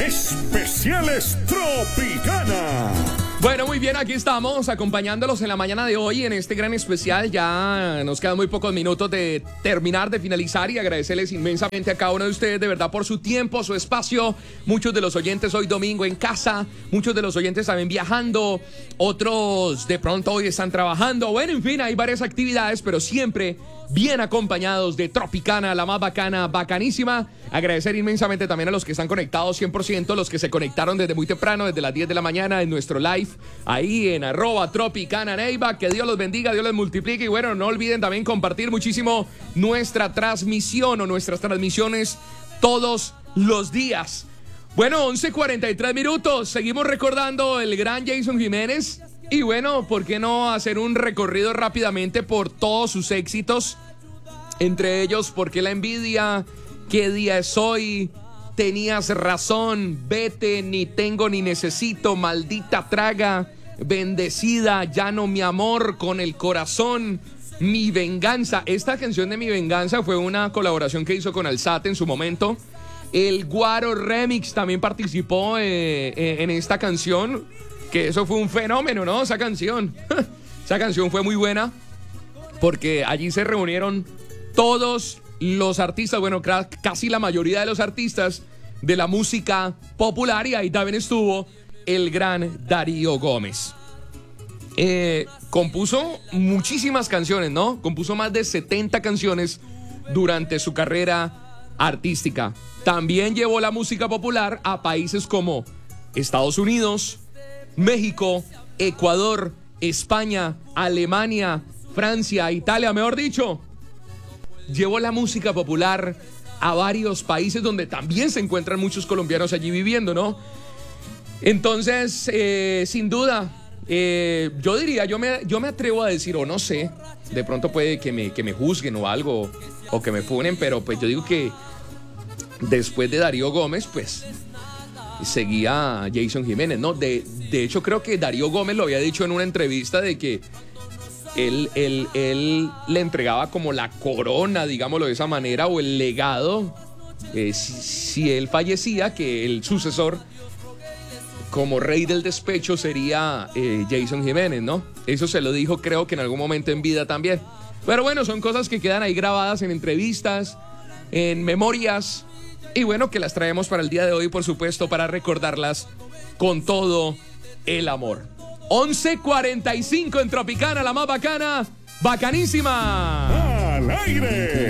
Especiales Tropicana. Bueno, muy bien, aquí estamos acompañándolos en la mañana de hoy en este gran especial. Ya nos quedan muy pocos minutos de terminar, de finalizar, y agradecerles inmensamente a cada uno de ustedes de verdad por su tiempo, su espacio. Muchos de los oyentes hoy domingo en casa, muchos de los oyentes también viajando, otros de pronto hoy están trabajando. Bueno, en fin, hay varias actividades, pero siempre bien acompañados de Tropicana, la más bacana, bacanísima. Agradecer inmensamente también a los que están conectados 100%, los que se conectaron desde muy temprano, desde las 10 de la mañana en nuestro live, ahí en @Tropicana_Neiva. Que Dios los bendiga, Dios les multiplique. Y bueno, no olviden también compartir muchísimo nuestra transmisión o nuestras transmisiones todos los días. Bueno, 11:43 minutos. Seguimos recordando el gran Jason Jiménez. Y bueno, ¿por qué no hacer un recorrido rápidamente por todos sus éxitos? Entre ellos, ¿por qué la envidia? ¿Qué día es hoy? Tenías razón, vete, ni tengo ni necesito, maldita traga, bendecida, llano mi amor con el corazón, mi venganza. Esta canción de Mi Venganza fue una colaboración que hizo con Alzate en su momento. El Guaro Remix también participó en esta canción, que eso fue un fenómeno, ¿no? Esa canción. Esa canción fue muy buena porque allí se reunieron todos los artistas, bueno, casi la mayoría de los artistas de la música popular, y ahí también estuvo el gran Darío Gómez. Compuso muchísimas canciones, ¿no? Compuso más de 70 canciones durante su carrera artística. También llevó la música popular a países como Estados Unidos, México, Ecuador, España, Alemania, Francia, Italia, mejor dicho. Llevó la música popular a varios países donde también se encuentran muchos colombianos allí viviendo, ¿no? Entonces, sin duda, yo diría, yo me atrevo a decir, o no sé, de pronto puede que me juzguen o algo, o que me funen, pero pues yo digo que después de Darío Gómez, pues seguía Jason Jiménez, ¿no? De hecho, creo que Darío Gómez lo había dicho en una entrevista de que él le entregaba como la corona, digámoslo de esa manera, o el legado, si él fallecía, que el sucesor como rey del despecho sería Jason Jiménez, ¿no? Eso se lo dijo, creo que en algún momento en vida también. Pero bueno, son cosas que quedan ahí grabadas en entrevistas, en memorias, y bueno, que las traemos para el día de hoy, por supuesto, para recordarlas con todo el amor. 11:45 en Tropicana, la más bacana, bacanísima. Al aire.